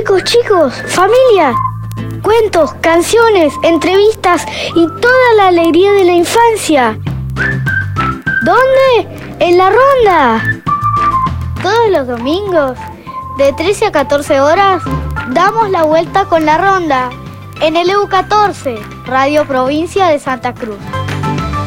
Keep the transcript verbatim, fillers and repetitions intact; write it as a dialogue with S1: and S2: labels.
S1: chicos, chicos, familia. Cuentos, canciones, entrevistas y toda la alegría de la infancia. ¿Dónde? En La Ronda. Todos los domingos, de trece a catorce horas, damos la vuelta con La Ronda en el E U catorce, Radio Provincia de Santa Cruz.